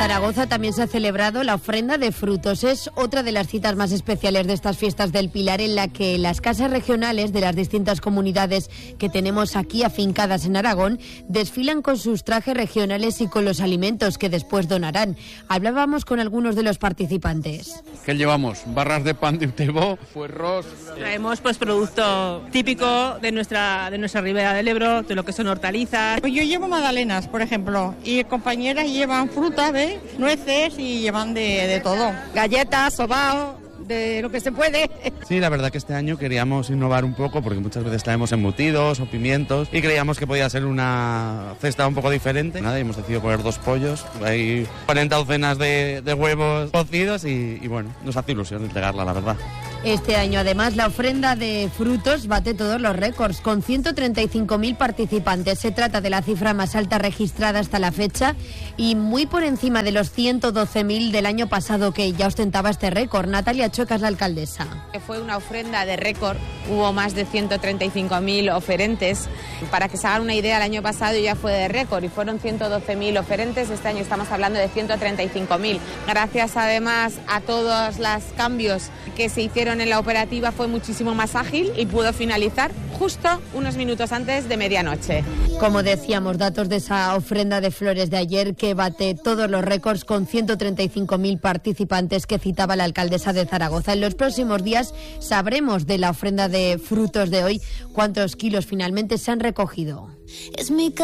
Zaragoza también se ha celebrado la ofrenda de frutos. Es otra de las citas más especiales de estas fiestas del Pilar, en la que las casas regionales de las distintas comunidades que tenemos aquí afincadas en Aragón desfilan con sus trajes regionales y con los alimentos que después donarán. Hablábamos con algunos de los participantes. ¿Qué llevamos? Barras de pan de Utebo, puerros. Traemos producto típico de nuestra Ribera del Ebro, de lo que son hortalizas. Pues yo llevo magdalenas, por ejemplo, y compañeras llevan fruta, nueces y llevan de todo. Galletas, sobao, de lo que se puede. Sí, la verdad que este año queríamos innovar un poco porque muchas veces traemos embutidos o pimientos y creíamos que podía ser una cesta un poco diferente. Nada, y hemos decidido poner 2 pollos, hay 40 docenas de huevos cocidos y bueno, nos hace ilusión entregarla, la verdad. Este año, además, la ofrenda de frutos bate todos los récords, con 135.000 participantes. Se trata de la cifra más alta registrada hasta la fecha y muy por encima de los 112.000 del año pasado, que ya ostentaba este récord. Natalia Chueca es la alcaldesa. Fue una ofrenda de récord, hubo más de 135.000 oferentes. Para que se hagan una idea, el año pasado ya fue de récord y fueron 112.000 oferentes. Este año estamos hablando de 135.000. Gracias además a todos los cambios que se hicieron en la operativa, fue muchísimo más ágil y pudo finalizar justo unos minutos antes de medianoche. Como decíamos, datos de esa ofrenda de flores de ayer que bate todos los récords, con 135.000 participantes que citaba la alcaldesa de Zaragoza. En los próximos días sabremos de la ofrenda de frutos de hoy cuántos kilos finalmente se han recogido.